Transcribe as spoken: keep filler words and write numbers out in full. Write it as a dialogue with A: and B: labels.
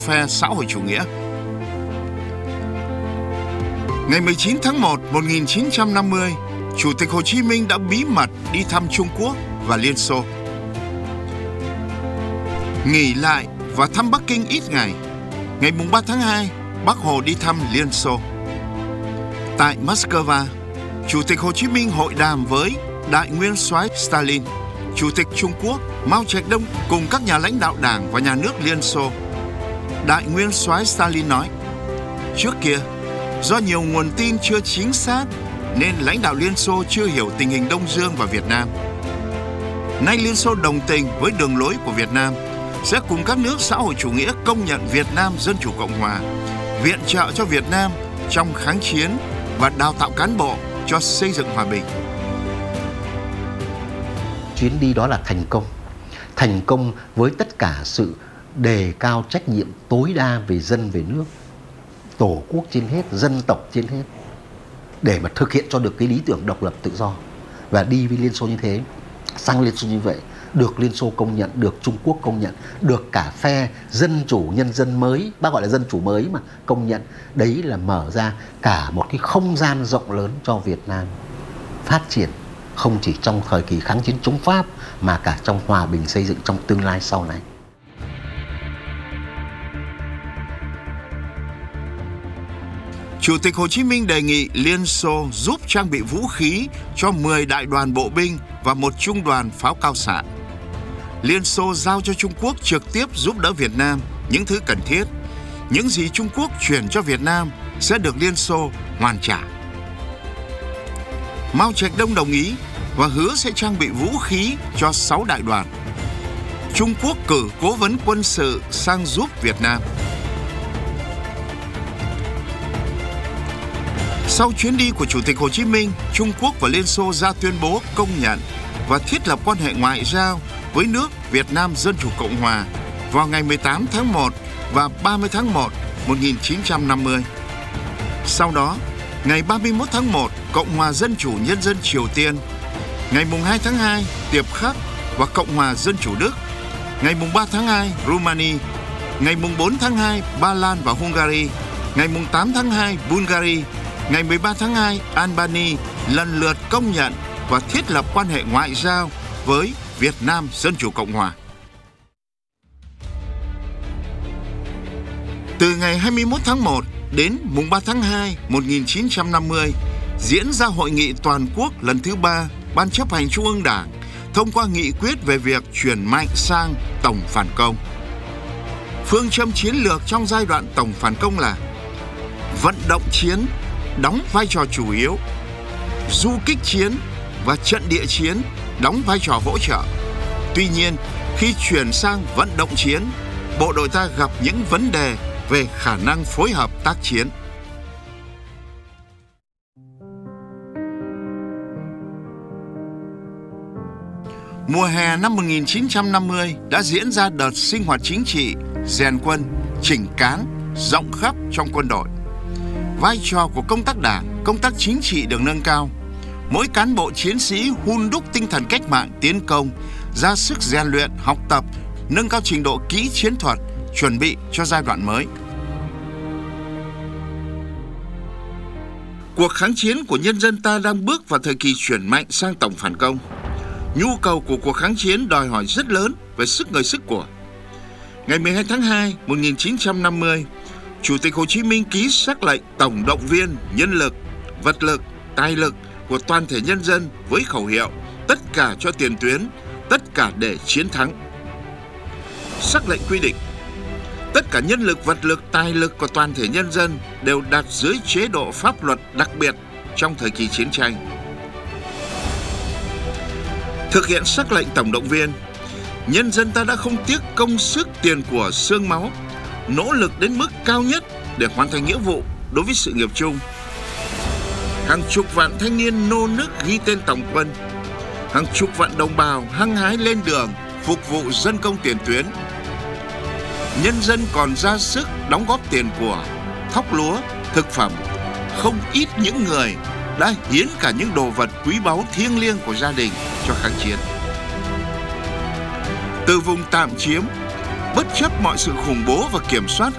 A: phe xã hội chủ nghĩa. Ngày mười chín tháng một năm một nghìn chín trăm năm mươi, Chủ tịch Hồ Chí Minh đã bí mật đi thăm Trung Quốc và Liên Xô. Nghỉ lại và thăm Bắc Kinh ít ngày, ngày ba tháng hai, Bác Hồ đi thăm Liên Xô. Tại Moscow, Chủ tịch Hồ Chí Minh hội đàm với Đại nguyên soái Stalin, Chủ tịch Trung Quốc Mao Trạch-đông cùng các nhà lãnh đạo Đảng và Nhà nước Liên Xô. Đại nguyên soái Stalin nói, trước kia, do nhiều nguồn tin chưa chính xác nên lãnh đạo Liên Xô chưa hiểu tình hình Đông Dương và Việt Nam. Nay Liên Xô đồng tình với đường lối của Việt Nam, sẽ cùng các nước xã hội chủ nghĩa công nhận Việt Nam Dân Chủ Cộng Hòa, viện trợ cho Việt Nam trong kháng chiến và đào tạo cán bộ cho xây dựng hòa bình.
B: Chuyến đi đó là thành công. Thành công với tất cả sự đề cao trách nhiệm tối đa về dân về nước, tổ quốc trên hết, dân tộc trên hết, để mà thực hiện cho được cái lý tưởng độc lập tự do. Và đi với Liên Xô như thế, sang Liên Xô như vậy, được Liên Xô công nhận, được Trung Quốc công nhận, được cả phe dân chủ nhân dân mới, bác gọi là dân chủ mới mà, công nhận. Đấy là mở ra cả một cái không gian rộng lớn cho Việt Nam phát triển, không chỉ trong thời kỳ kháng chiến chống Pháp mà cả trong hòa bình xây dựng trong tương lai sau này.
A: Chủ tịch Hồ Chí Minh đề nghị Liên Xô giúp trang bị vũ khí cho mười đại đoàn bộ binh và một trung đoàn pháo cao xạ. Liên Xô giao cho Trung Quốc trực tiếp giúp đỡ Việt Nam những thứ cần thiết. Những gì Trung Quốc chuyển cho Việt Nam sẽ được Liên Xô hoàn trả. Mao Trạch-đông đồng ý và hứa sẽ trang bị vũ khí cho sáu đại đoàn. Trung Quốc cử cố vấn quân sự sang giúp Việt Nam. Sau chuyến đi của Chủ tịch Hồ Chí Minh, Trung Quốc và Liên Xô ra tuyên bố công nhận và thiết lập quan hệ ngoại giao với nước Việt Nam Dân Chủ Cộng Hòa vào ngày mười tám tháng một và ba mươi tháng một năm một nghìn chín trăm năm mươi. Sau đó, ngày ba mươi mốt tháng một, Cộng hòa Dân Chủ Nhân dân Triều Tiên, ngày hai tháng hai, Tiệp Khắc và Cộng hòa Dân Chủ Đức, ngày ba tháng hai, Rumani, ngày bốn tháng hai, Ba Lan và Hungary, ngày tám tháng hai, Bulgaria, ngày mười ba tháng hai, Albania lần lượt công nhận và thiết lập quan hệ ngoại giao với Việt Nam Dân Chủ Cộng Hòa. Từ ngày hai mươi mốt tháng một đến mùng ba tháng hai năm một nghìn chín trăm năm mươi, diễn ra Hội nghị Toàn quốc lần thứ ba Ban chấp hành Trung ương Đảng thông qua nghị quyết về việc chuyển mạnh sang tổng phản công. Phương châm chiến lược trong giai đoạn tổng phản công là vận động chiến đóng vai trò chủ yếu, du kích chiến và trận địa chiến đóng vai trò hỗ trợ. Tuy nhiên, khi chuyển sang vận động chiến, bộ đội ta gặp những vấn đề về khả năng phối hợp tác chiến. Mùa hè năm một nghìn chín trăm năm mươi đã diễn ra đợt sinh hoạt chính trị, rèn quân, chỉnh cán rộng khắp trong quân đội. Vai trò của công tác đảng, công tác chính trị được nâng cao. Mỗi cán bộ chiến sĩ hun đúc tinh thần cách mạng tiến công, ra sức rèn luyện, học tập, nâng cao trình độ kỹ chiến thuật, chuẩn bị cho giai đoạn mới. Cuộc kháng chiến của nhân dân ta đang bước vào thời kỳ chuyển mạnh sang tổng phản công. Nhu cầu của cuộc kháng chiến đòi hỏi rất lớn về sức người sức của. Ngày mười hai tháng hai năm một nghìn chín trăm năm mươi, Chủ tịch Hồ Chí Minh ký sắc lệnh tổng động viên nhân lực, vật lực, tài lực của toàn thể nhân dân với khẩu hiệu tất cả cho tiền tuyến, tất cả để chiến thắng. Sắc lệnh quy định, tất cả nhân lực, vật lực, tài lực của toàn thể nhân dân đều đặt dưới chế độ pháp luật đặc biệt trong thời kỳ chiến tranh. Thực hiện sắc lệnh tổng động viên, nhân dân ta đã không tiếc công sức, tiền của, xương máu, nỗ lực đến mức cao nhất để hoàn thành nghĩa vụ đối với sự nghiệp chung. Hàng chục vạn thanh niên nô nức ghi tên tổng quân, hàng chục vạn đồng bào hăng hái lên đường phục vụ dân công tiền tuyến. Nhân dân còn ra sức đóng góp tiền của, thóc lúa, thực phẩm. Không ít những người đã hiến cả những đồ vật quý báu thiêng liêng của gia đình cho kháng chiến. Từ vùng tạm chiếm, bất chấp mọi sự khủng bố và kiểm soát